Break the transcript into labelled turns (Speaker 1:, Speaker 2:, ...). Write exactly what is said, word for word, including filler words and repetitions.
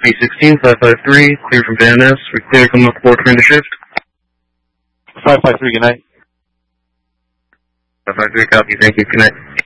Speaker 1: B sixteen, five five three, clear from Van Ness. We're clear, coming up board, clear to shift.
Speaker 2: five five three, good night.
Speaker 1: five five three, copy, thank you, good night.